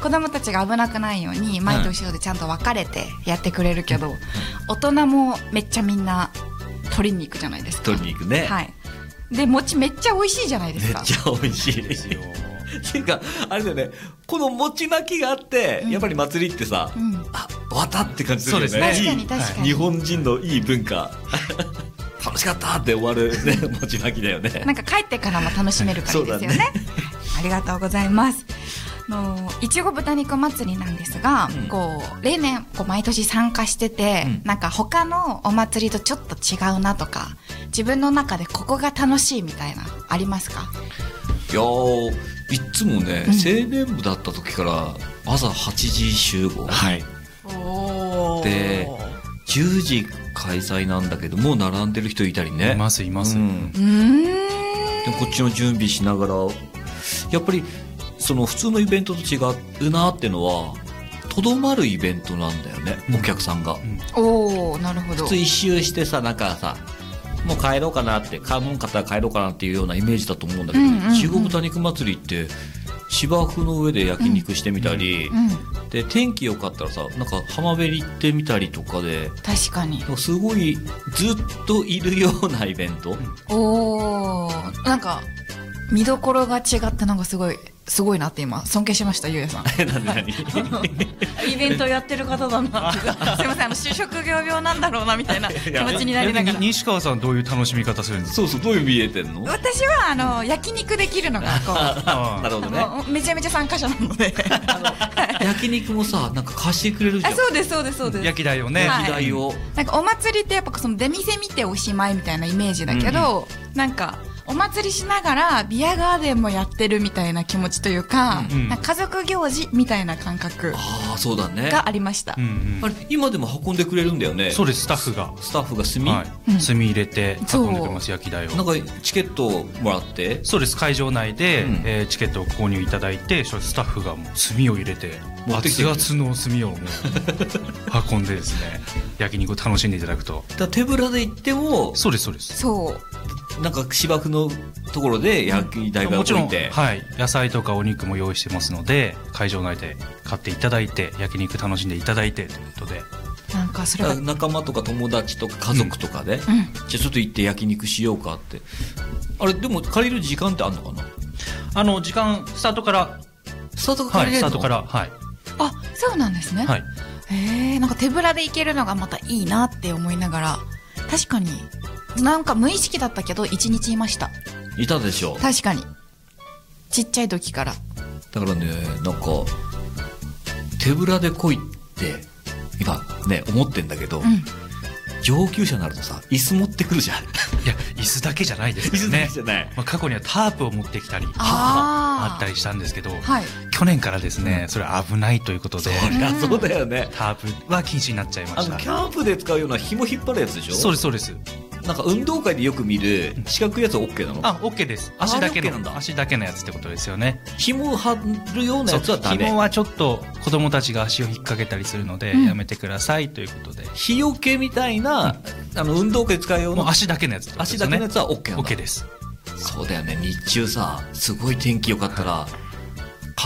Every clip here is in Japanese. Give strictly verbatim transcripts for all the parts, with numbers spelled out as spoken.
子供たちが危なくないように前と後ろでちゃんと分かれてやってくれるけど、うん、大人もめっちゃみんな取りに行くじゃないですか。 取りに行くね。 はい。で餅めっちゃ美味しいじゃないですか。 めっちゃ美味しいですよ。っていうかあれだよね、この餅巻きがあって、うん、やっぱり祭りってさ、うん、あ終わったって感じするよね。 そうですね。確かに確かに。 日本人のいい文化。楽しかったって終わるね餅巻きだよね。 なんか帰ってからも楽しめるからですよね。ねありがとうございます。のいちご豚肉祭りなんですが、うん、こう例年こう毎年参加してて、うん、なんか他のお祭りとちょっと違うなとか自分の中でここが楽しいみたいなありますか？ いやーいつもね、うん、青年部だった時から朝はちじ集合、はい、おでじゅうじ開催なんだけどもう並んでる人いたりね。 いますいます、うん、 うーんでこっちの準備しながらやっぱりその普通のイベントと違うなってのはとどまるイベントなんだよね、うん、お客さんが、うん、 おーなるほど。 普通一周してさなんかさもう帰ろうかなって買うもん買ったら帰ろうかなっていうようなイメージだと思うんだけど、いちご豚肉祭りって芝生の上で焼肉してみたり、うんうん、で天気良かったらさなんか浜辺に行ってみたりとかで確かにすごいずっといるようなイベント。 おーなんか見どころが違ってなんかすごいすごいなって今尊敬しましたゆうやさん。 何何イベントやってる方だなってすいませんあの職業病なんだろうななみたいな気持ちになりながら。 西川さんどういう楽しみ方するんですか？ そうそうどういう見えてんの？ 私はあの焼肉できるのがこうなるほどねめちゃめちゃ参加者なのであの焼肉もさなんか貸してくれるじゃん。 あそうですそうですそうです。 焼き台をね、 はい、 焼き台をなんかお祭りってやっぱその出店見ておしまいみたいなイメージだけど、うん、なんかお祭りしながらビアガーデンもやってるみたいな気持ちというか、うん、なんか家族行事みたいな感覚がありました。 あ、そうだね、うんうん、あれ今でも運んでくれるんだよね。 そうですスタッフがスタッフが炭、 はいうん、炭入れて運んでくれます。焼き台をなんかチケットをもらって。 そうです会場内で、うんえー、チケットを購入いただいてスタッフがもう炭を入れて熱々の炭をもう運んでですね焼肉を楽しんでいただくと。 だ手ぶらで行ってもそうですそうですそうなんか芝生のところで焼き台が置いて、うん、もちろん、 はい、野菜とかお肉も用意してますので会場内で買っていただいて焼肉楽しんでいただいてということでなんかそれが仲間とか友達とか家族とかで、うん、じゃあちょっと行って焼肉しようかってあれでも借りる時間ってあるのかな？ あの時間スタートからスタートから借りれるの？はい、スタートからはいあそうなんですね、はい、へえんか手ぶらで行けるのがまたいいなって思いながら確かになんか無意識だったけど一日いました。 いたでしょ。 確かにちっちゃい時からだからねなんか手ぶらで来いって今ね思ってんだけど、うん、上級者になるとさ椅子持ってくるじゃん。いや椅子だけじゃないですよね。椅子だけじゃない、まあ、過去にはタープを持ってきたりあったりしたんですけど、はい、去年からですね、うん、それ危ないということでそりゃそうだよね。 タープは禁止になっちゃいました。 あのキャンプで使うような紐引っ張るやつでしょ？ そうですそうです。 なんか運動会でよく見る四角いやつは OK なの？ あ OK です。足だけの足だけのやつってことですよね。 紐を張るようなやつはダメ。 紐はちょっと子供たちが足を引っ掛けたりするので、うん、やめてくださいということで日よけみたいな、うん、あの運動会で使うような足だけのやつ、ね、 足だけのやつは OK なんだ。 OK です。 そうだよね。日中さすごい天気良かったら、はい、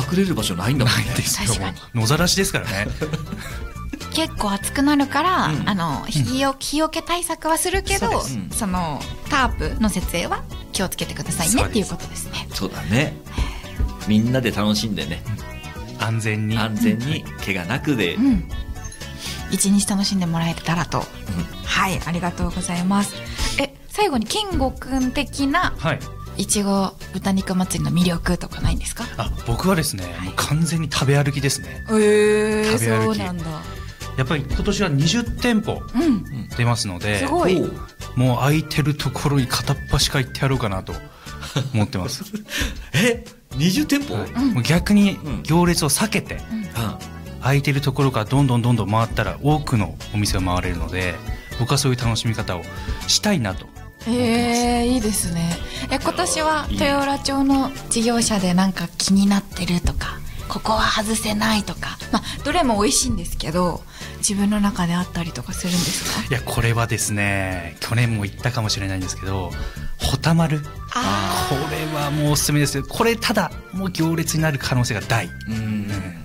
隠れる場所ないんだもんね。 ないですよ。野ざらしですからね。 結構暑くなるから、うん、あの日よ、日よけ対策はするけど そ,、うん、そのタープの設営は気をつけてくださいねっていうことですね。 そうだね。みんなで楽しんでね、 うん、安全に安全に怪我なくで、 うん、一日楽しんでもらえたらと、うん、はいありがとうございます。え最後に健吾くん的な、はいいちご豚肉祭りの魅力とかないんですか？ あ僕はですね、はい、もう完全に食べ歩きですね。 へー食べ歩きそうなんだ。 やっぱり今年はにじゅってんぽ出ますので、うん、すごいもう空いてるところに片っ端から行ってやろうかなと思ってます。 えにじゅってんぽ、はいうん、逆に行列を避けて、うん、空いてるところからどんどんどんどん回ったら多くのお店を回れるので僕はそういう楽しみ方をしたいなと。 えー、いいですね。え今年は豊浦町の事業者でなんか気になってるとかここは外せないとか、まあ、どれも美味しいんですけど自分の中であったりとかするんですか？ いやこれはですね去年も言ったかもしれないんですけどホタマルこれはもうおすすめですよ。これただもう行列になる可能性が大、うん